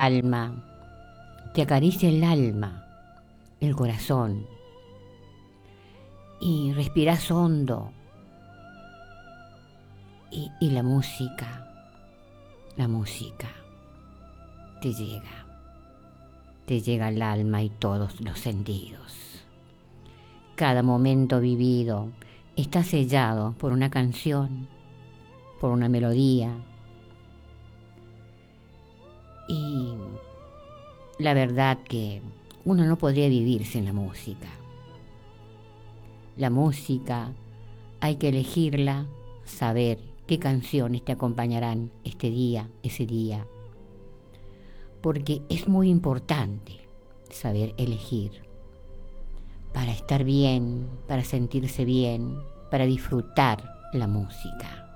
calma, te acaricia el alma, el corazón, y respiras hondo, y la música te llega al alma y todos los sentidos. Cada momento vivido está sellado por una canción, por una melodía, y la verdad que uno no podría vivir sin la música. La música hay que elegirla, saber qué canciones te acompañarán este día, ese día, porque es muy importante saber elegir para estar bien, para sentirse bien, para disfrutar la música.